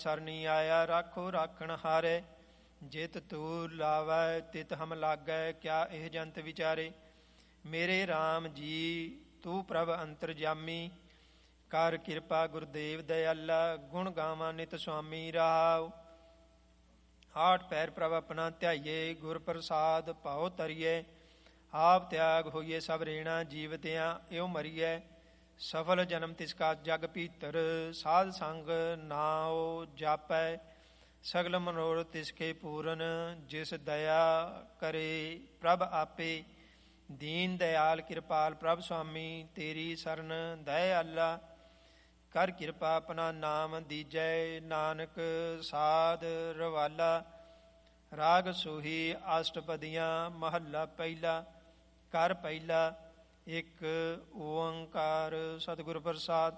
ਸਰਨੀ ਆਇਆ, ਰਾਖੋ ਰਾਖਣ ਹਾਰੇ। ਜਿਤ ਤੂ ਲਾਵੈ ਤਿਤ ਹਮ ਲਾਗੈ, ਕਿਆ ਇਹ ਜੰਤ ਵਿਚਾਰੇ। ਮੇਰੇ RAM ਜੀ ਤੂੰ ਪ੍ਰਭ ਅੰਤਰਜਾਮੀ, ਕਰ ਕਿਰਪਾ ਗੁਰਦੇਵ ਦਇਆਲਾ। ਗੁਣ ਗਾਵਾਂ ਨਿਤ ਸੁਆਮੀ ਰਹਾਉ। ਆਠ ਪੈਰ ਪ੍ਰਭ ਆਪਣਾ ਧਿਆਈਏ, ਗੁਰ ਪ੍ਰਸਾਦ ਭਾਉ ਤਰੀਏ। ਆਪ ਤਿਆਗ ਹੋਈਏ ਸਭ ਰੇਣਾ, ਜੀਵਤਿਆਂ ਇਉ ਮਰੀਐ। ਸਫਲ ਜਨਮ ਤਿਸ ਕਾ ਜਗ ਭੀਤਰ, ਸਾਧ ਸੰਗ ਨਾਉ ਜਾਪੈ। ਸਗਲ ਮਨੋਰਥ ਤਿਸ ਕੇ ਪੂਰਨ, ਜਿਸ ਦਇਆ ਕਰੇ ਪ੍ਰਭ ਆਪੇ। ਦੀਨ ਦਇਆਲ ਕਿਰਪਾਲ ਪ੍ਰਭ ਸੁਆਮੀ, ਤੇਰੀ ਸਰਨ ਦਇਆਲਾ। ਕਰ ਕਿਰਪਾ ਆਪਣਾ ਨਾਮ ਦੀਜੈ, ਨਾਨਕ ਸਾਧ ਰਵਾਲਾ। ਰਾਗ ਸੋਹੀ ਅਸ਼ਟਪਦੀਆਂ, ਮਹੱਲਾ ਪਹਿਲਾ। ਕਰ ਪਹਿਲਾ। ਇੱਕ ਓੰਕਾਰ ਸਤਿਗੁਰ ਪ੍ਰਸਾਦ।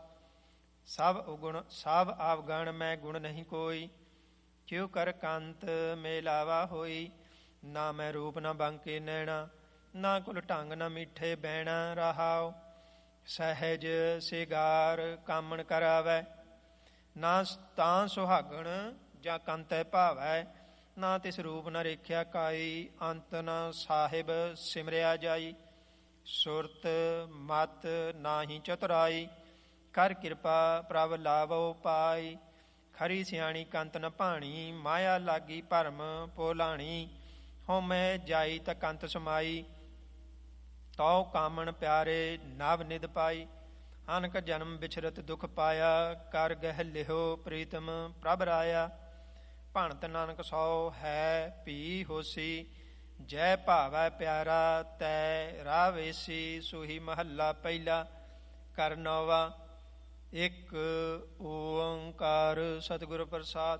ਸਭ ਆਵਗਣ ਮੈਂ ਗੁਣ ਨਹੀਂ ਕੋਈ, ਕਿਉ ਕਰ ਕੰਤ ਮੇਲਾਵਾ ਹੋਈ। ਨਾ ਮੈਂ ਰੂਪ ਨਾ ਬਾਂਕੇ ਨੈਣਾ, ਨਾ ਕੁਲ ਢੰਗ ਨਾ ਮਿੱਠੇ ਬੈਣਾ ਰਹਾਉ। ਸਹਿਜ ਸਿਗਾਰ ਕਾਮਣ ਕਰਾਵੈ, ਨਾ ਤਾਂ ਸੁਹਾਗਣ ਜਾਂ ਕੰਤੈ ਭਾਵੈ। ਨਾ ਤਿਸ ਰੂਪ ਨ ਰੇਖਿਆ ਕਾਈ, ਅੰਤ ਨ ਸਾਹਿਬ ਸਿਮਰਿਆ ਜਾਈ। ਸੁਰਤ ਮਤ ਨਾਹੀ ਚਤੁਰਾਈ, ਕਰ ਕਿਰਪਾ ਪ੍ਰਭ ਲਾਵੋ ਪਾਈ। ਖਰੀ ਸਿਆਣੀ ਕੰਤ ਨ ਭਾਣੀ, ਮਾਇਆ ਲਾਗੀ ਭਰਮ ਪੋਲਾਣੀ। ਹਉਮੈ ਜਾਈ ਤਾਂ ਕੰਤ ਸਮਾਈ, ਤਉ ਕਾਮਣ ਪਿਆਰੇ ਨਵ ਨਿਧ ਪਾਈ। ਅਨਕ ਜਨਮ ਵਿਛਰਤ ਦੁਖ ਪਾਇਆ, ਕਰ ਗਹਿ ਲਿਹੋ ਪ੍ਰੀਤਮ ਪ੍ਰਭ ਰਾਇਆ। ਭਣਤ ਨਾਨਕ ਸੋ ਹੈ ਭੀ ਹੋਸੀ, ਜੈ ਭਾਵੈ ਪਿਆਰਾ ਤੈ ਰਾਵੇਸੀ। ਸੋਹੀ ਮਹੱਲਾ ਪਹਿਲਾ। ਕਰ ਨੌਵਾਂ। ਇੱਕ ਓੰਕਾਰ ਸਤਿਗੁਰ ਪ੍ਰਸਾਦ।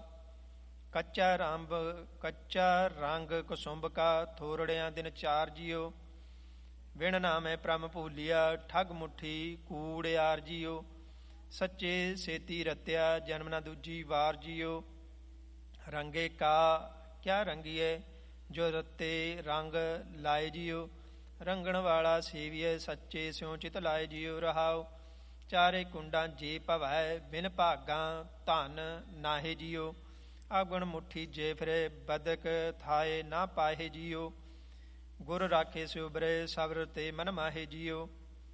ਕੱਚਾ ਰੰਗ ਕੁਸੁੰਭ ਕਾ, ਥੋਰੜਿਆਂ ਦਿਨ ਚਾਰ ਜੀਓ। ਵਿਣ ਨਾਮੈ ਭ੍ਰਮ ਭੂਲਿਆ, ਠੱਗ ਮੁੱਠੀ ਕੂੜਿਆਰ ਜੀਓ। ਸੱਚੇ ਸੇਤੀ ਰਤਿਆ, ਜਨਮ ਨਾ ਦੂਜੀ ਵਾਰ ਜੀਓ। ਰੰਗੇ ਕਾ ਕਿਆ ਰੰਗੀਏ, ਜੋ ਰਤੇ ਰੰਗ ਲਾਏ ਜੀਓ। ਰੰਗਣ ਵਾਲਾ ਸੇਵੀਏ, ਸੱਚੇ ਸਿਉ ਚਿਤ ਲਾਏ ਜੀਓ ਰਹਾਉ। ਚਾਰੇ ਕੁੰਡਾਂ ਜੇ ਭਵੈ, ਬਿਨ ਭਾਗਾਂ ਧਨ ਨਾਹੇ ਜੀਓ। ਆਗਣ ਮੁੱਠੀ ਜੇ ਫਿਰੇ, ਬਦਕ ਥਾਏ ਨਾ ਪਾਹੇ ਜੀਓ। ਗੁਰ ਰਾਖੇ ਸਿਉਬਰੇ, ਸਬਰ ਤੇ ਮਨ ਮਾਹੇ ਜੀਓ।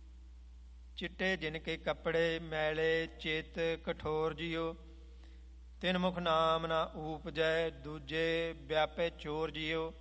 ਚਿੱਟੇ ਜਿਨ ਕੇ ਕੱਪੜੇ ਮੈਲੇ, ਚਿਤ ਕਠੋਰ ਜੀਓ। ਤਿਨ ਮੁਖ ਨਾਮ ਨਾ ਊਪਜੈ, ਦੂਜੇ ਵਿਆਪੇ ਚੋਰ ਜੀਓ।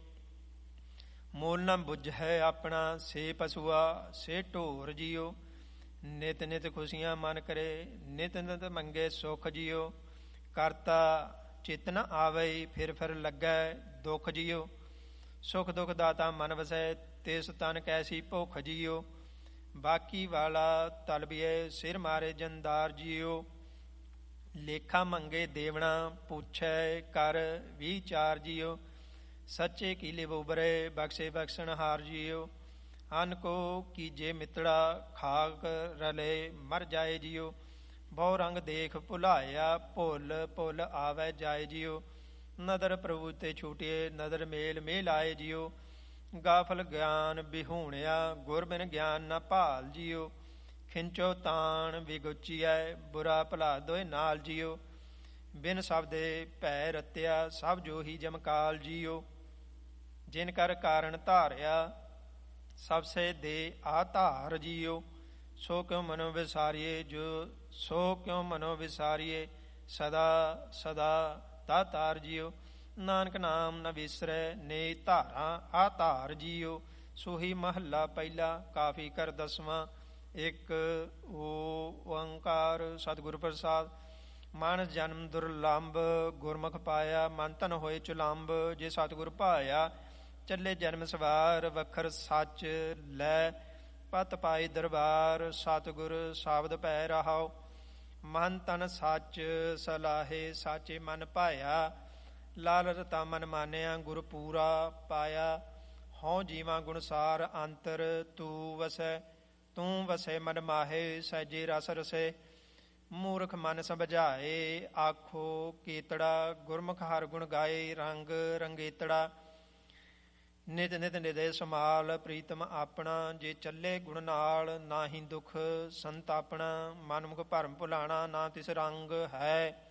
ਮੂਲ ਨਾ ਬੁਝੈ ਆਪਣਾ, ਸੇ ਪਸੂਆ ਸੇ ਢੋਰ ਜੀਓ। ਨਿਤ ਨਿਤ ਖੁਸ਼ੀਆਂ ਮਨ ਕਰੇ, ਨਿਤ ਨਿਤ ਮੰਗੇ ਸੁਖ ਜੀਓ। ਕਰਤਾ ਚਿਤ ਨ ਆਵਈ, ਫਿਰ ਫਿਰ ਲੱਗੈ ਦੁਖ ਜੀਓ। ਸੁਖ ਦੁਖ ਦਾਤਾ ਮਨ ਵਸੈ, ਤਿਸ ਤਨ ਕੈਸੀ ਭੁੱਖ ਜੀਓ। ਬਾਕੀ ਵਾਲਾ ਤਲਬੀਏ, ਸਿਰ ਮਾਰੇ ਜੰਦਾਰ ਜੀਓ। ਲੇਖਾ ਮੰਗੇ ਦੇਵਣਾ, ਪੁੱਛੈ ਕਰ ਵਿਚਾਰ ਜੀਓ। ਸੱਚੇ ਕੀਲੇ ਉਬਰੇ, ਬਖਸ਼ੇ ਬਖਸ਼ਣ ਹਾਰ ਜੀਓ। ਅਨ ਕੋ ਕੀਜੇ ਮਿੱਤੜਾ, ਖਾਕ ਰਲੇ ਮਰ ਜਾਏ ਜੀਓ। ਬਹੁ ਰੰਗ ਦੇਖ ਭੁਲਾਇਆ, ਭੁੱਲ ਭੁੱਲ ਆਵੈ ਜਾਏ ਜੀਓ। ਨਦਰ ਪ੍ਰਭੂ ਤੇ ਛੂਟਿਏ, ਨਦਰ ਮੇਲ ਮੇਲ ਆਏ ਜੀਓ। ਗਾਫਲ ਗਿਆਨ ਬਿਹੂਣਿਆ, ਗੁਰ ਬਿਨ ਗਿਆਨ ਨਾ ਭਾਲ ਜੀਓ। ਖਿੰਚੋ ਤਾਣ ਵਿਗੁਚੀਐ, ਬੁਰਾ ਭਲਾ ਦੋਇ ਨਾਲ ਜੀਓ। ਬਿਨ ਸ਼ਬਦੇ ਭੈ ਰਤਿਆ, ਸਭ ਜੋਹੀ ਜਮਕਾਲ ਜੀਓ। ਜਿਨ ਕਰ ਕਾਰਨ ਧਾਰਿਆ, ਸਭ ਸੇ ਦੇ ਆਧਾਰ ਜੀਓ। ਸੋ ਕਿਉ ਮਨੋ ਵਿਸਾਰੀਏ, ਸੋ ਕਿਉ ਮਨੋ ਵਿਸਾਰੀਏ, ਸਦਾ ਸਦਾ ਦਾਤਾਰ ਜੀਓ। ਨਾਨਕ ਨਾਮ ਨ ਵਿਸਰੈ, ਨੇ ਧਾਰਾਂ ਆਧਾਰ ਜੀਓ। ਸੋਹੀ ਮਹੱਲਾ ਪਹਿਲਾ। ਕਾਫੀ ਕਰ ਦਸਵਾਂ। ਇੱਕ ਓੰਕਾਰ ਸਤਿਗੁਰ ਪ੍ਰਸਾਦ। ਮਾਨਸ ਜਨਮ ਦੁਰਲੰਭ, ਗੁਰਮੁਖ ਪਾਇਆ। ਮਨ ਤਨ ਹੋਏ ਚੁਲੰਭ, ਜੇ ਸਤਿਗੁਰ ਭਾਇਆ। ਚੱਲੇ ਜਨਮ ਸਵਾਰ, ਵਖਰ ਸੱਚ ਲੈ। ਪਤ ਪਾਈ ਦਰਬਾਰ, ਸਤਿਗੁਰ ਸ਼ਬਦ ਪੈ ਰਹਾਉ। ਮਨ ਤਨ ਸੱਚ ਸਲਾਹੇ, ਸਾਚੇ ਮਨ ਭਾਇਆ। ਲਾਲ ਰਤਾ ਮਨ ਮਾਨਿਆ, ਗੁਰ ਪੂਰਾ ਪਾਇਆ। ਹਉ ਜੀਵਾਂ ਗੁਣਸਾਰ, ਅੰਤਰ ਤੂੰ ਵਸੈ। ਤੂੰ ਵਸੈ ਮਨ ਮਾਹੇ, ਸਹਿਜੇ ਰਸ ਰਸੇ। ਮੂਰਖ ਮਨ ਸਮਝਾਏ, ਆਖੋ ਕੀਤੜਾ। ਗੁਰਮੁਖ ਹਰ ਗੁਣ ਗਾਏ, ਰੰਗ ਰੰਗੇਤੜਾ। ਨਿਤ ਨਿਤ ਨਿਦੇ ਸਮਾਲ, ਪ੍ਰੀਤਮ ਆਪਣਾ। ਜੇ ਚੱਲੇ ਗੁਣ ਨਾਲ, ਨਾਹੀ ਦੁਖ ਸੰਤਾਪਣਾ। ਮਨਮੁਖ ਭਰਮ ਭੁਲਾਣਾ, ਨਾ ਤਿਸ ਰੰਗ ਹੈ।